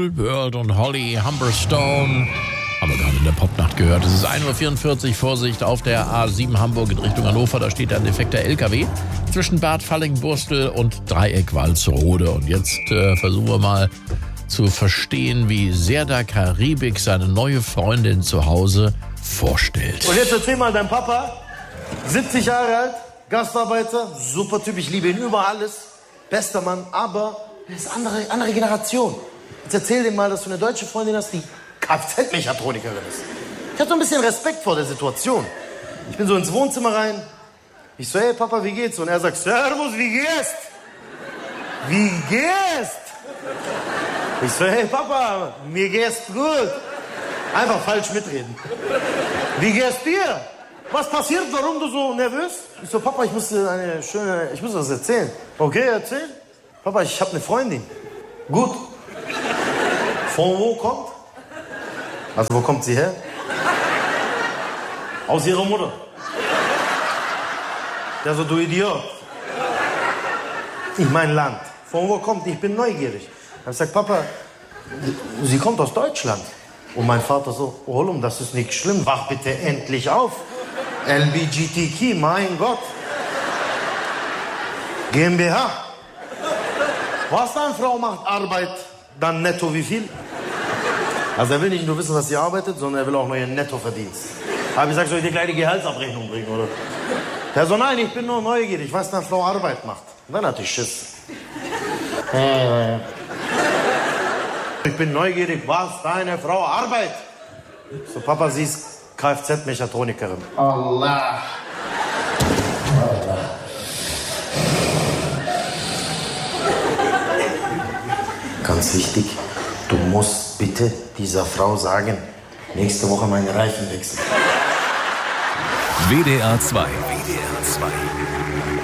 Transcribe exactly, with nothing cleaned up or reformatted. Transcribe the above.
Cool World und Holly Humberstone. Haben wir gerade in der Popnacht gehört. Es ist ein Uhr vierundvierzig, Vorsicht auf der A sieben Hamburg in Richtung Hannover. Da steht ein defekter L K W zwischen Bad Fallingbostel und Dreieck Walsrode. Und jetzt äh, versuchen wir mal zu verstehen, wie Serdar Karibik seine neue Freundin zu Hause vorstellt. Und jetzt erzähl mal, dein Papa, siebzig Jahre alt, Gastarbeiter, super Typ, ich liebe ihn über alles, bester Mann, aber er ist andere, andere Generation. Jetzt erzähl dem mal, dass du eine deutsche Freundin hast, die Kfz-Mechatronikerin ist. Ich hab so ein bisschen Respekt vor der Situation. Ich bin so ins Wohnzimmer rein, ich so, hey Papa, wie geht's? Und er sagt, Servus, wie geht's? Wie geht's? Ich so, hey Papa, mir geht's gut. Einfach falsch mitreden. Wie geht's dir? Was passiert, warum du so nervös? Ich so, Papa, ich muss dir eine schöne, ich muss was erzählen. Okay, erzähl. Papa, ich habe eine Freundin. Gut. Von wo kommt? Also, wo kommt sie her? Aus ihrer Mutter. Ja, so, du Idiot. Ich mein Land. Von wo kommt? Ich bin neugierig. Dann sagt Papa, sie kommt aus Deutschland. Und mein Vater so, Oğlum, das ist nicht schlimm, wach bitte endlich auf. L G B T Q, mein Gott. GmbH. Was deine Frau macht, Arbeit, dann netto wie viel? Also er will nicht nur wissen, was sie arbeitet, sondern er will auch noch ihren Nettoverdienst. Habe ich gesagt, soll ich dir gleich die Gehaltsabrechnung bringen, oder? Der so, nein, ich bin nur neugierig, was deine Frau Arbeit macht. Und dann hatte ich Schiss. Ich bin neugierig, was deine Frau arbeitet. So, Papa, sie ist Kfz-Mechatronikerin. Allah. Allah. Ganz wichtig, du musst bitte dieser Frau sagen, nächste Woche meine Reifen wechseln. W D R zwei. W D R zwei.